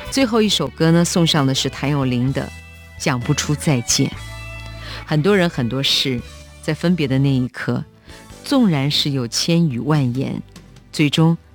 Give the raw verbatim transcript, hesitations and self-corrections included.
最后一首歌呢，送上的是谭咏麟的《讲不出再见》。很多人很多事，在分别的那一刻，纵然是有千语万言，最终